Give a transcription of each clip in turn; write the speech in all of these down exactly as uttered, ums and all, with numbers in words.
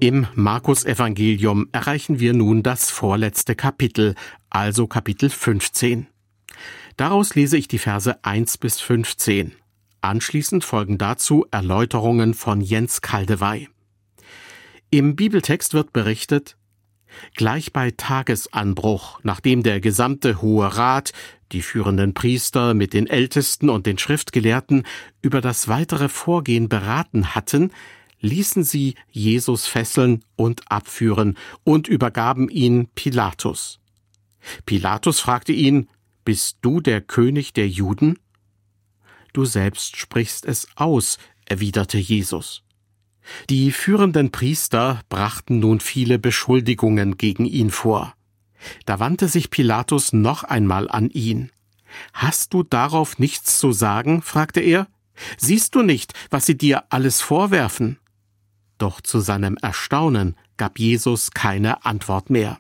Im Markus-Evangelium erreichen wir nun das vorletzte Kapitel, also Kapitel fünfzehn. Daraus lese ich die Verse eins bis fünfzehn. Anschließend folgen dazu Erläuterungen von Jens Kaldewey. Im Bibeltext wird berichtet: Gleich bei Tagesanbruch, nachdem der gesamte Hohe Rat, die führenden Priester mit den Ältesten und den Schriftgelehrten über das weitere Vorgehen beraten hatten, ließen sie Jesus fesseln und abführen und übergaben ihn Pilatus. Pilatus fragte ihn: Bist du der König der Juden? Du selbst sprichst es aus, erwiderte Jesus. Die führenden Priester brachten nun viele Beschuldigungen gegen ihn vor. Da wandte sich Pilatus noch einmal an ihn. Hast du darauf nichts zu sagen? Fragte er. Siehst du nicht, was sie dir alles vorwerfen? Doch zu seinem Erstaunen gab Jesus keine Antwort mehr.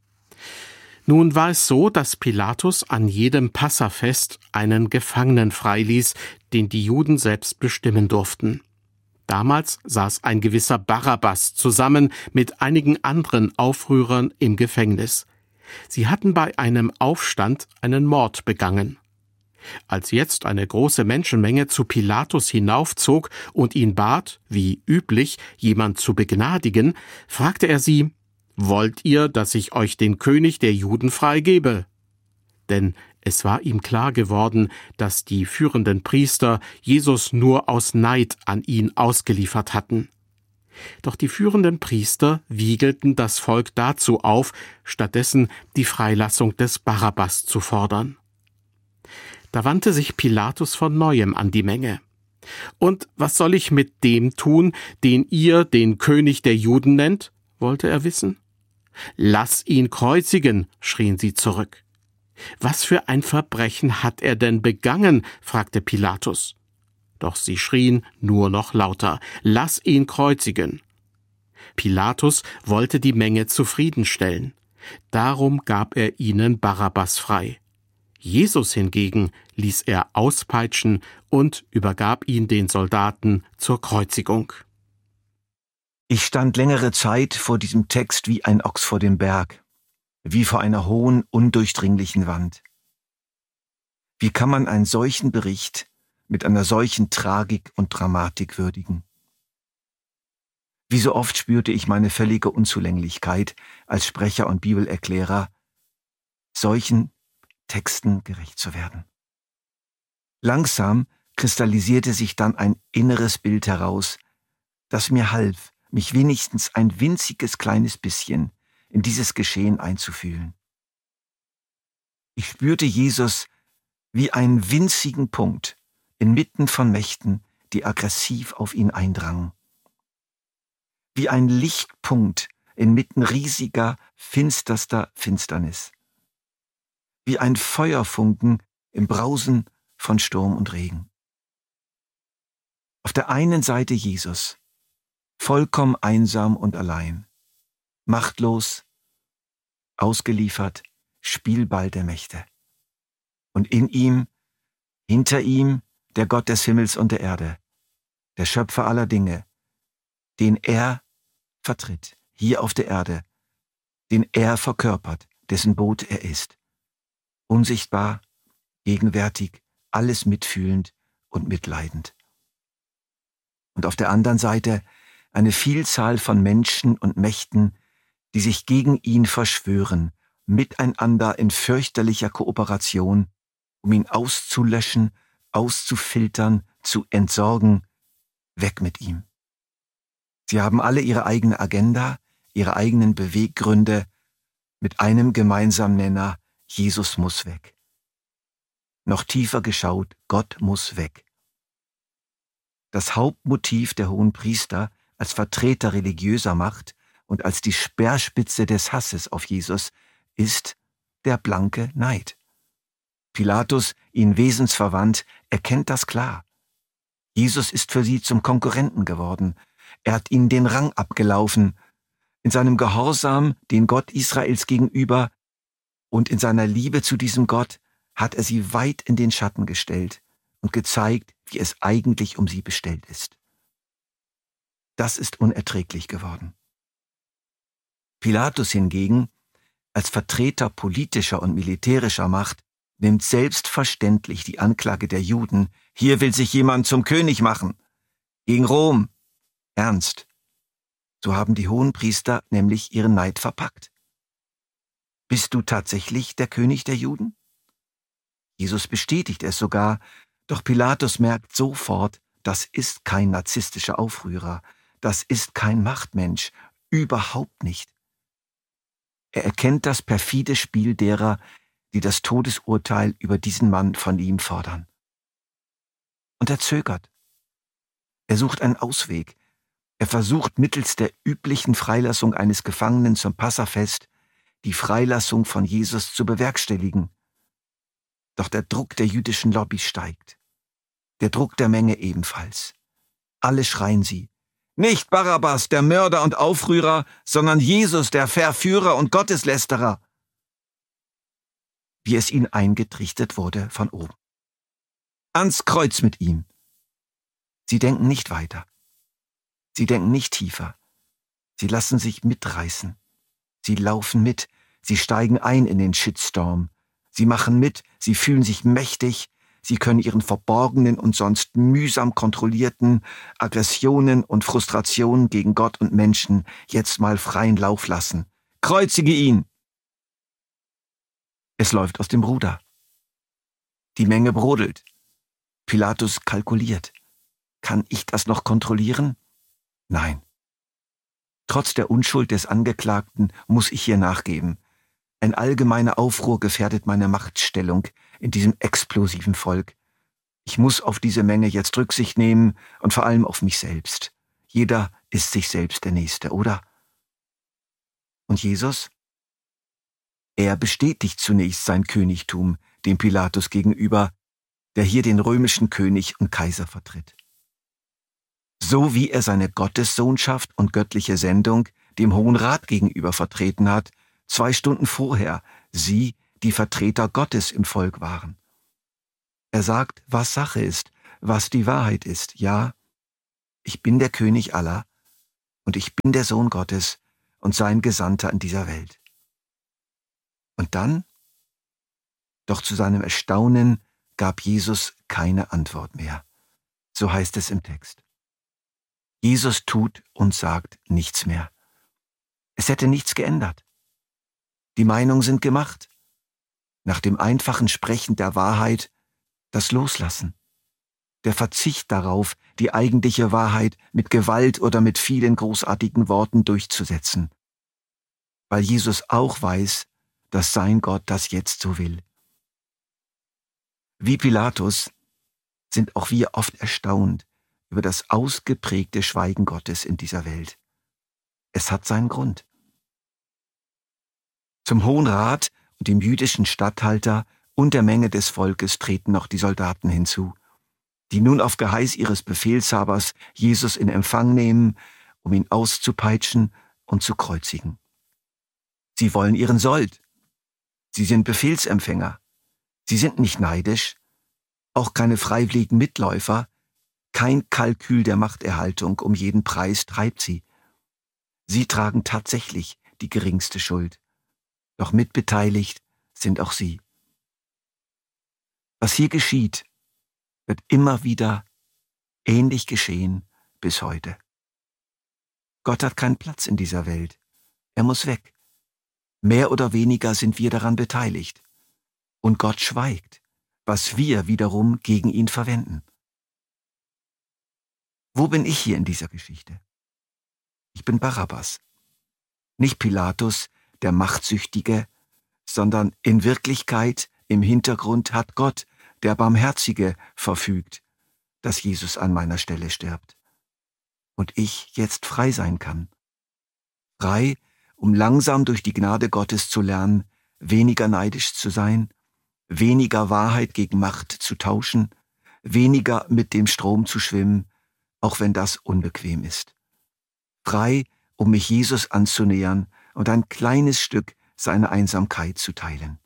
Nun war es so, dass Pilatus an jedem Passafest einen Gefangenen freiließ, den die Juden selbst bestimmen durften. Damals saß ein gewisser Barabbas zusammen mit einigen anderen Aufrührern im Gefängnis. Sie hatten bei einem Aufstand einen Mord begangen. Als jetzt eine große Menschenmenge zu Pilatus hinaufzog und ihn bat, wie üblich, jemand zu begnadigen, fragte er sie: Wollt ihr, dass ich euch den König der Juden freigebe? Denn es war ihm klar geworden, dass die führenden Priester Jesus nur aus Neid an ihn ausgeliefert hatten. Doch die führenden Priester wiegelten das Volk dazu auf, stattdessen die Freilassung des Barabbas zu fordern. Da wandte sich Pilatus von neuem an die Menge. Und was soll ich mit dem tun, den ihr den König der Juden nennt? Wollte er wissen. Lass ihn kreuzigen, schrien sie zurück. Was für ein Verbrechen hat er denn begangen? Fragte Pilatus. Doch sie schrien nur noch lauter: Lass ihn kreuzigen. Pilatus wollte die Menge zufriedenstellen. Darum gab er ihnen Barabbas frei. Jesus hingegen ließ er auspeitschen und übergab ihn den Soldaten zur Kreuzigung. Ich stand längere Zeit vor diesem Text wie ein Ochs vor dem Berg, wie vor einer hohen, undurchdringlichen Wand. Wie kann man einen solchen Bericht mit einer solchen Tragik und Dramatik würdigen? Wie so oft spürte ich meine völlige Unzulänglichkeit als Sprecher und Bibelerklärer, solchen Texten gerecht zu werden. Langsam kristallisierte sich dann ein inneres Bild heraus, das mir half, mich wenigstens ein winziges kleines bisschen in dieses Geschehen einzufühlen. Ich spürte Jesus wie einen winzigen Punkt inmitten von Mächten, die aggressiv auf ihn eindrangen. Wie ein Lichtpunkt inmitten riesiger, finsterster Finsternis. Wie ein Feuerfunken im Brausen von Sturm und Regen. Auf der einen Seite Jesus, vollkommen einsam und allein, machtlos, ausgeliefert, Spielball der Mächte. Und in ihm, hinter ihm, der Gott des Himmels und der Erde, der Schöpfer aller Dinge, den er vertritt, hier auf der Erde, den er verkörpert, dessen Boot er ist. Unsichtbar, gegenwärtig, alles mitfühlend und mitleidend. Und auf der anderen Seite eine Vielzahl von Menschen und Mächten, die sich gegen ihn verschwören, miteinander in fürchterlicher Kooperation, um ihn auszulöschen, auszufiltern, zu entsorgen, weg mit ihm. Sie haben alle ihre eigene Agenda, ihre eigenen Beweggründe, mit einem gemeinsamen Nenner: Jesus muss weg. Noch tiefer geschaut: Gott muss weg. Das Hauptmotiv der Hohenpriester als Vertreter religiöser Macht und als die Speerspitze des Hasses auf Jesus ist der blanke Neid. Pilatus, ihnen wesensverwandt, erkennt das klar. Jesus ist für sie zum Konkurrenten geworden. Er hat ihnen den Rang abgelaufen. In seinem Gehorsam den Gott Israels gegenüber und in seiner Liebe zu diesem Gott hat er sie weit in den Schatten gestellt und gezeigt, wie es eigentlich um sie bestellt ist. Das ist unerträglich geworden. Pilatus hingegen, als Vertreter politischer und militärischer Macht, nimmt selbstverständlich die Anklage der Juden, hier will sich jemand zum König machen, gegen Rom, ernst. So haben die Hohenpriester nämlich ihren Neid verpackt. Bist du tatsächlich der König der Juden? Jesus bestätigt es sogar, doch Pilatus merkt sofort, das ist kein narzisstischer Aufrührer, das ist kein Machtmensch, überhaupt nicht. Er erkennt das perfide Spiel derer, die das Todesurteil über diesen Mann von ihm fordern. Und er zögert. Er sucht einen Ausweg. Er versucht mittels der üblichen Freilassung eines Gefangenen zum Passafest die Freilassung von Jesus zu bewerkstelligen. Doch der Druck der jüdischen Lobby steigt. Der Druck der Menge ebenfalls. Alle schreien sie. Nicht Barabbas, der Mörder und Aufrührer, sondern Jesus, der Verführer und Gotteslästerer. Wie es ihnen eingetrichtert wurde von oben. Ans Kreuz mit ihm. Sie denken nicht weiter. Sie denken nicht tiefer. Sie lassen sich mitreißen. Sie laufen mit. Sie steigen ein in den Shitstorm. Sie machen mit. Sie fühlen sich mächtig. Sie können ihren verborgenen und sonst mühsam kontrollierten Aggressionen und Frustrationen gegen Gott und Menschen jetzt mal freien Lauf lassen. Kreuzige ihn! Es läuft aus dem Ruder. Die Menge brodelt. Pilatus kalkuliert. Kann ich das noch kontrollieren? Nein. Trotz der Unschuld des Angeklagten muss ich hier nachgeben. Ein allgemeiner Aufruhr gefährdet meine Machtstellung in diesem explosiven Volk. Ich muss auf diese Menge jetzt Rücksicht nehmen und vor allem auf mich selbst. Jeder ist sich selbst der Nächste, oder? Und Jesus? Er bestätigt zunächst sein Königtum dem Pilatus gegenüber, der hier den römischen König und Kaiser vertritt. So wie er seine Gottessohnschaft und göttliche Sendung dem Hohen Rat gegenüber vertreten hat, zwei Stunden vorher, sie, die Vertreter Gottes im Volk waren. Er sagt, was Sache ist, was die Wahrheit ist. Ja, ich bin der König aller und ich bin der Sohn Gottes und sein Gesandter in dieser Welt. Und dann? Doch zu seinem Erstaunen gab Jesus keine Antwort mehr. So heißt es im Text. Jesus tut und sagt nichts mehr. Es hätte nichts geändert. Die Meinungen sind gemacht. Nach dem einfachen Sprechen der Wahrheit das Loslassen. Der Verzicht darauf, die eigentliche Wahrheit mit Gewalt oder mit vielen großartigen Worten durchzusetzen. Weil Jesus auch weiß, dass sein Gott das jetzt so will. Wie Pilatus sind auch wir oft erstaunt über das ausgeprägte Schweigen Gottes in dieser Welt. Es hat seinen Grund. Zum Hohen Rat und dem jüdischen Statthalter und der Menge des Volkes treten noch die Soldaten hinzu, die nun auf Geheiß ihres Befehlshabers Jesus in Empfang nehmen, um ihn auszupeitschen und zu kreuzigen. Sie wollen ihren Sold. Sie sind Befehlsempfänger. Sie sind nicht neidisch, auch keine freiwilligen Mitläufer. Kein Kalkül der Machterhaltung um jeden Preis treibt sie. Sie tragen tatsächlich die geringste Schuld. Doch mitbeteiligt sind auch sie. Was hier geschieht, wird immer wieder ähnlich geschehen bis heute. Gott hat keinen Platz in dieser Welt. Er muss weg. Mehr oder weniger sind wir daran beteiligt. Und Gott schweigt, was wir wiederum gegen ihn verwenden. Wo bin ich hier in dieser Geschichte? Ich bin Barabbas. Nicht Pilatus, der Machtsüchtige, sondern in Wirklichkeit, im Hintergrund hat Gott, der Barmherzige, verfügt, dass Jesus an meiner Stelle stirbt. Und ich jetzt frei sein kann. Frei, um langsam durch die Gnade Gottes zu lernen, weniger neidisch zu sein, weniger Wahrheit gegen Macht zu tauschen, weniger mit dem Strom zu schwimmen, auch wenn das unbequem ist. Frei, um mich Jesus anzunähern und ein kleines Stück seiner Einsamkeit zu teilen.